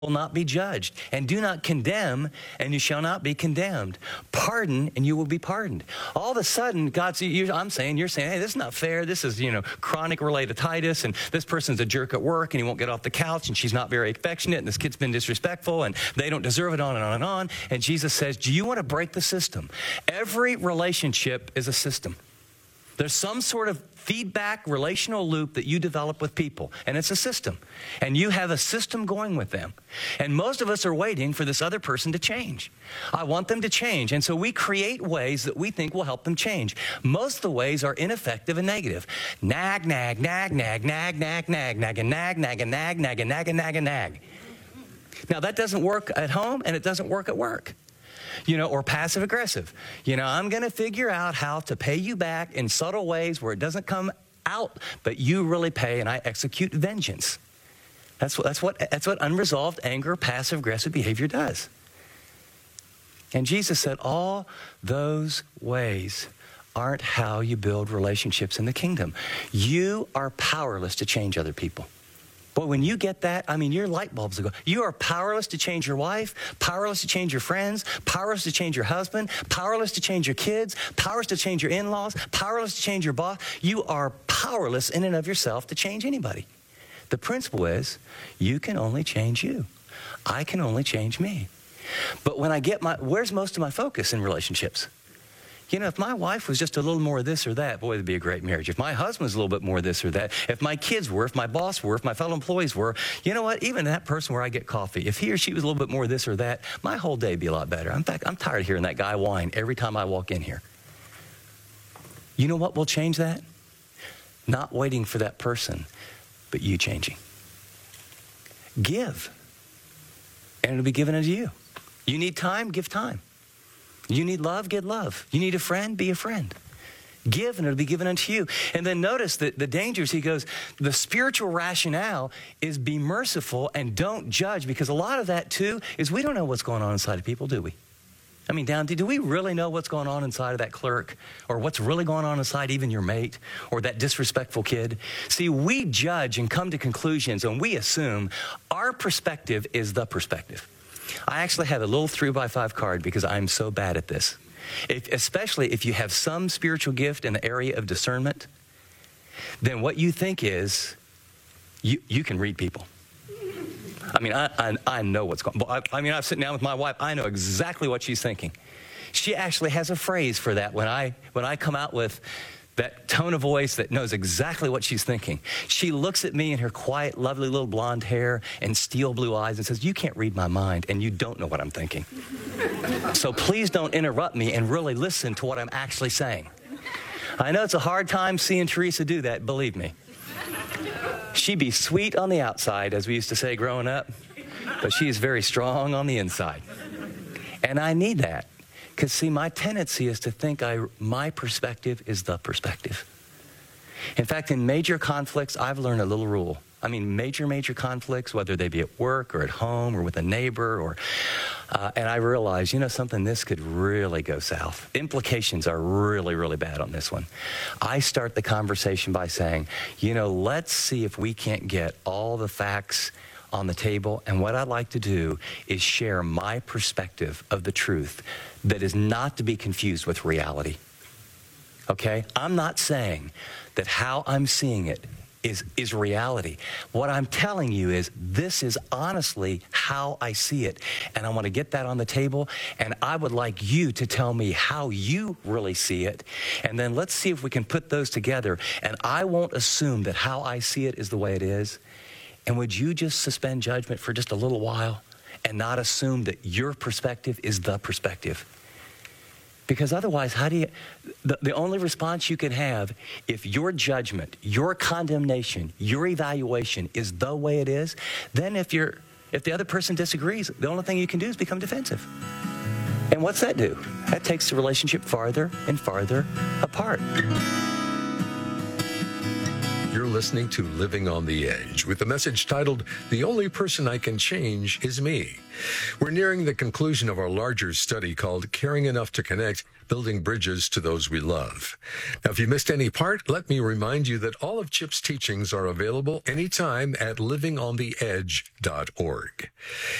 will not be judged. And do not condemn, and you shall not be condemned. Pardon, and you will be pardoned. All of a sudden, you're saying, hey, this is not fair. This is, chronic relatitis, and this person's a jerk at work, and he won't get off the couch, and she's not very affectionate, and this kid's been disrespectful, and they don't deserve it, on and on and on. And Jesus says, do you want to break the system? Every relationship is a system. There's some sort of feedback relational loop that you develop with people, and it's a system. And you have a system going with them. And most of us are waiting for this other person to change. I want them to change. And so we create ways that we think will help them change. Most of the ways are ineffective and negative. Nag, nag, nag, nag, nag, nag, nag, nag, and nag, nag, and nag, nag, and nag, and nag, and nag. Now, that doesn't work at home, and it doesn't work at work. Or passive aggressive. I'm going to figure out how to pay you back in subtle ways where it doesn't come out, but you really pay, and I execute vengeance. That's what unresolved anger, passive aggressive behavior does. And Jesus said, all those ways aren't how you build relationships in the kingdom. You are powerless to change other people. Boy, when you get that, your light bulbs will go. You are powerless to change your wife, powerless to change your friends, powerless to change your husband, powerless to change your kids, powerless to change your in-laws, powerless to change your boss. You are powerless in and of yourself to change anybody. The principle is, you can only change you. I can only change me. But when I get where's most of my focus in relationships? If my wife was just a little more of this or that, boy, it'd be a great marriage. If my husband was a little bit more of this or that, if my kids were, if my boss were, if my fellow employees were, you know what? Even that person where I get coffee, if he or she was a little bit more of this or that, my whole day would be a lot better. In fact, I'm tired of hearing that guy whine every time I walk in here. You know what will change that? Not waiting for that person, but you changing. Give, and it'll be given unto you. You need time? Give time. You need love? Get love. You need a friend? Be a friend. Give, and it'll be given unto you. And then notice that the dangers, he goes, the spiritual rationale is be merciful and don't judge, because a lot of that, too, is we don't know what's going on inside of people, do we? Do we really know what's going on inside of that clerk, or what's really going on inside even your mate, or that disrespectful kid? See, we judge and come to conclusions, and we assume our perspective is the perspective. I actually have a little 3x5 card because I'm so bad at this. Especially if you have some spiritual gift in the area of discernment, then what you think is you can read people. I know what's going on. I'm sitting down with my wife. I know exactly what she's thinking. She actually has a phrase for that when I come out with that tone of voice that knows exactly what she's thinking. She looks at me in her quiet, lovely little blonde hair and steel blue eyes and says, you can't read my mind, and you don't know what I'm thinking. So please don't interrupt me and really listen to what I'm actually saying. I know it's a hard time seeing Teresa do that, believe me. She'd be sweet on the outside, as we used to say growing up, but she is very strong on the inside. And I need that. Because, see, my tendency is to think my perspective is the perspective. In fact, in major conflicts, I've learned a little rule. Major conflicts, whether they be at work or at home or with a neighbor, and I realize, something, this could really go south. Implications are really, really bad on this one. I start the conversation by saying, let's see if we can't get all the facts on the table, and what I'd like to do is share my perspective of the truth that is not to be confused with reality. Okay? I'm not saying that how I'm seeing it is reality. What I'm telling you is this is honestly how I see it, and I want to get that on the table, and I would like you to tell me how you really see it, and then let's see if we can put those together, and I won't assume that how I see it is the way it is. And would you just suspend judgment for just a little while and not assume that your perspective is the perspective? Because otherwise, the only response you can have if your judgment, your condemnation, your evaluation is the way it is, then if the other person disagrees, the only thing you can do is become defensive. And what's that do? That takes the relationship farther and farther apart. You're listening to Living on the Edge with the message titled, "The Only Person I Can Change Is Me." We're nearing the conclusion of our larger study called Caring Enough to Connect, Building Bridges to Those We Love. Now, if you missed any part, let me remind you that all of Chip's teachings are available anytime at livingontheedge.org.